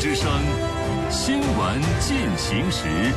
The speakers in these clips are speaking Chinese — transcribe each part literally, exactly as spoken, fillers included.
之声新闻进行时。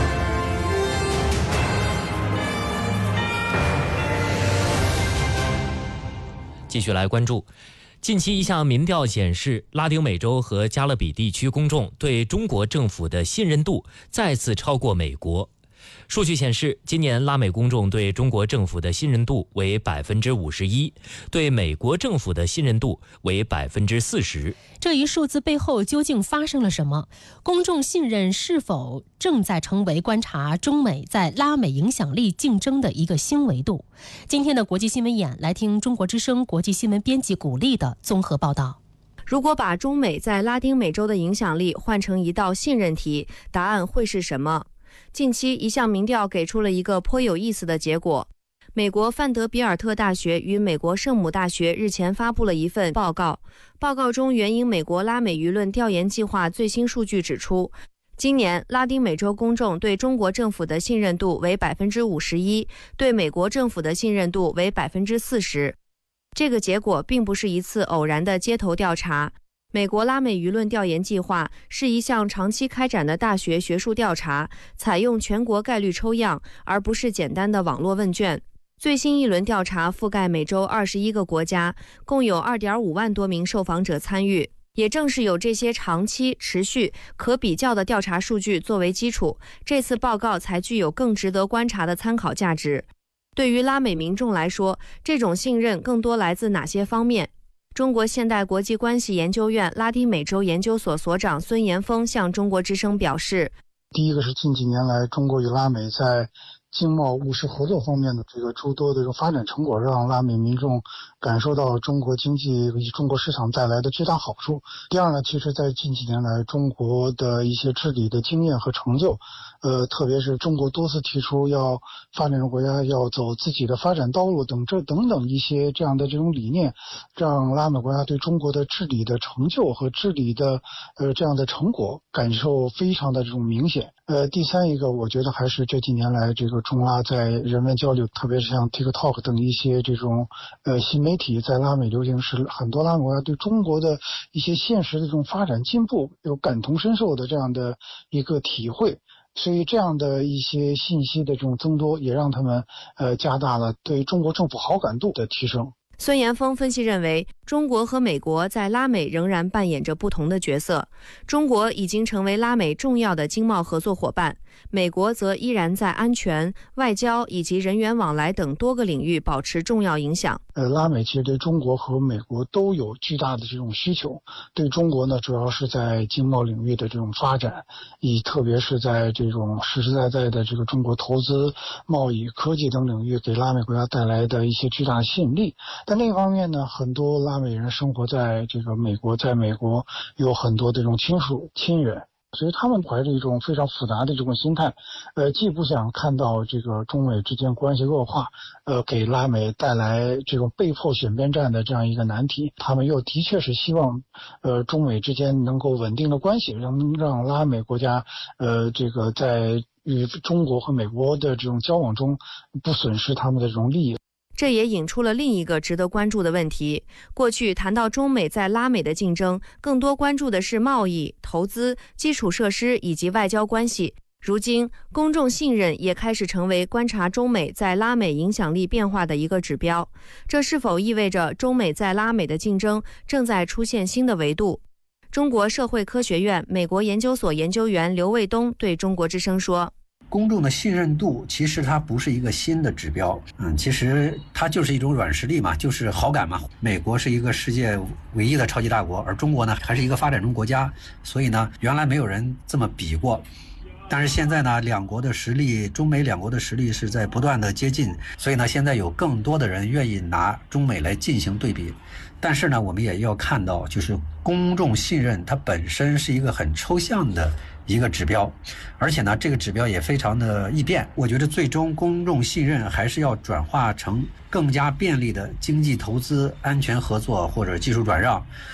继续来关注，近期一项民调显示，拉丁美洲和加勒比地区公众对中国政府的信任度再次超过美国。数据显示，今年拉美公众对中国政府的信任度为百分之五十一，对美国政府的信任度为百分之四十。 这一数字背后究竟发生了什么？公众信任是否正在成为观察中美在拉美影响力竞争的一个新维度？今天的国际新闻眼，来听中国之声国际新闻编辑古丽的综合报道。 如果把中美在拉丁美洲的影响力换成一道信任题，答案会是什么？近期一项民调给出了一个颇有意思的结果。美国范德比尔特大学与美国圣母大学日前发布了一份报告，报告中援引美国拉美舆论调研计划最新数据指出，今年拉丁美洲公众对中国政府的信任度为百分之五十一，对美国政府的信任度为百分之四十。这个结果并不是一次偶然的街头调查。美国拉美舆论调研计划是一项长期开展的大学学术调查，采用全国概率抽样，而不是简单的网络问卷。最新一轮调查覆盖美洲二十一个国家，共有 二点五万多名受访者参与。也正是有这些长期、持续、可比较的调查数据作为基础，这次报告才具有更值得观察的参考价值。对于拉美民众来说，这种信任更多来自哪些方面？中国现代国际关系研究院拉丁美洲研究所所长孙延峰向中国之声表示， 第一个是近几年来中国与拉美在经贸务实合作方面的这个诸多的这个发展成果，让拉美民众感受到中国经济与中国市场带来的巨大好处。第二呢，其实在近几年来中国的一些治理的经验和成就，呃，特别是中国多次提出要发展中国家要走自己的发展道路等这等等一些这样的这种理念，让拉美国家对中国的治理的成就和治理的呃这样的成果感受非常的这种明显。呃，第三一个，我觉得还是这几年来这个中拉在人文交流，特别是像 TikTok 等一些这种呃新媒体在拉美流行时，很多拉美国家对中国的一些现实的这种发展进步有感同身受的这样的一个体会。所以这样的一些信息的这种增多，也让他们呃加大了对中国政府好感度的提升。 孙延峰分析认为，中国和美国在拉美仍然扮演着不同的角色。中国已经成为拉美重要的经贸合作伙伴，美国则依然在安全、外交以及人员往来等多个领域保持重要影响。 呃，拉美其实对中国和美国都有巨大的这种需求。对中国呢，主要是在经贸领域的这种发展，以特别是在这种实实在在的这个中国投资、贸易、科技等领域给拉美国家带来的一些巨大的吸引力。但另一方面呢，很多拉美人生活在这个美国，在美国有很多这种亲属亲人，所以他们怀着一种非常复杂的这种心态，呃，既不想看到这个中美之间关系恶化，呃，给拉美带来这种被迫选边站的这样一个难题，他们又的确是希望，呃，中美之间能够稳定的关系，让让拉美国家，呃，这个在与中国和美国的这种交往中不损失他们的这种利益。 这也引出了另一个值得关注的问题。过去谈到中美在拉美的竞争，更多关注的是贸易、投资、基础设施以及外交关系。如今，公众信任也开始成为观察中美在拉美影响力变化的一个指标。这是否意味着中美在拉美的竞争正在出现新的维度？中国社会科学院美国研究所研究员刘卫东对中国之声说， 公众的信任度其实它不是一个新的指标，嗯，其实它就是一种软实力嘛，就是好感嘛。美国是一个世界唯一的超级大国，而中国呢还是一个发展中国家，所以呢原来没有人这么比过。但是现在呢，两国的实力，中美两国的实力是在不断的接近，所以呢现在有更多的人愿意拿中美来进行对比。但是呢我们也要看到，就是公众信任它本身是一个很抽象的一个指标，而且呢这个指标也非常的易变。我觉得最终公众信任还是要转化成更加便利的经济投资、安全合作或者技术转让，